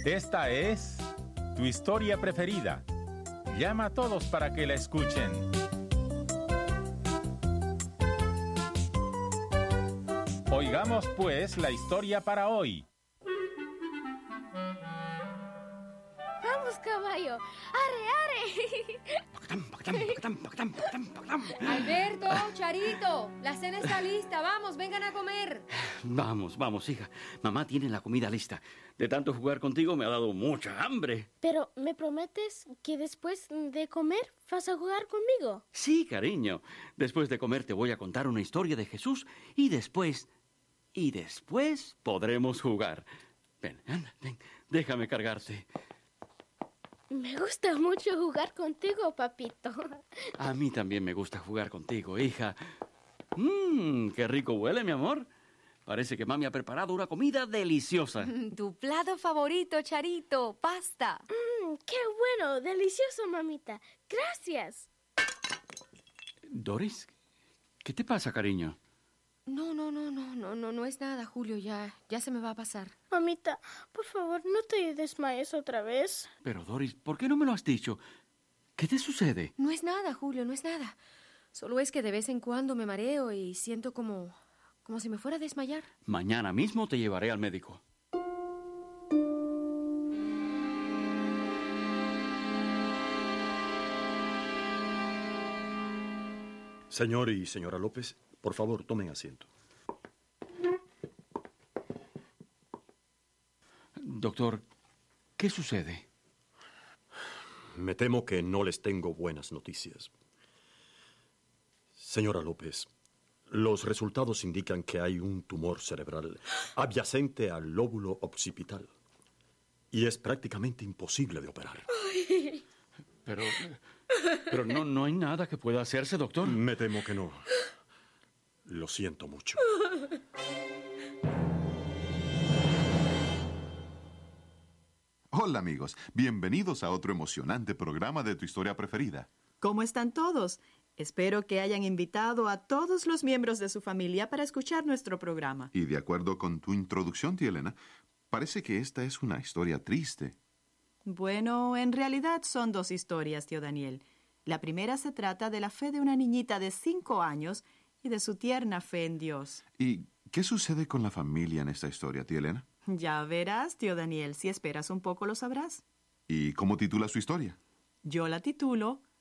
Esta es tu historia preferida. Llama a todos para que la escuchen. Oigamos pues la historia para hoy. ¡Vamos, caballo! ¡Arre, arre! Alberto, Charito, la cena está lista. Vamos, vengan a comer. Vamos, hija. Mamá tiene la comida lista. De tanto jugar contigo me ha dado mucha hambre. Pero, ¿me prometes que después de comer vas a jugar conmigo? Sí, cariño. Después de comer te voy a contar una historia de Jesús y después podremos jugar. Ven, anda, ven, déjame cargarte. Me gusta mucho jugar contigo, papito. A mí también me gusta jugar contigo, hija. ¡Qué rico huele, mi amor! Parece que mami ha preparado una comida deliciosa. Tu plato favorito, Charito, pasta. ¡Qué bueno! Delicioso, mamita. Gracias. Doris, ¿qué te pasa, cariño? No es nada, Julio, ya se me va a pasar. Mamita, por favor, no te desmayes otra vez. Pero, Doris, ¿por qué no me lo has dicho? ¿Qué te sucede? No es nada, Julio, no es nada. Solo es que de vez en cuando me mareo y siento como si me fuera a desmayar. Mañana mismo te llevaré al médico. Señor y señora López, por favor, tomen asiento. Doctor, ¿qué sucede? Me temo que no les tengo buenas noticias. Señora López, los resultados indican que hay un tumor cerebral adyacente al lóbulo occipital y es prácticamente imposible de operar. Pero no hay nada que pueda hacerse, doctor. Me temo que no. Lo siento mucho. Hola amigos, bienvenidos a otro emocionante programa de tu historia preferida. ¿Cómo están todos? Espero que hayan invitado a todos los miembros de su familia para escuchar nuestro programa. Y de acuerdo con tu introducción, tía Elena, parece que esta es una historia triste. Bueno, en realidad son dos historias, tío Daniel. La primera se trata de la fe de una niñita de 5 años y de su tierna fe en Dios. ¿Y qué sucede con la familia en esta historia, tía Elena? Ya verás, tío Daniel, si esperas un poco lo sabrás. ¿Y cómo titula su historia? Yo la titulo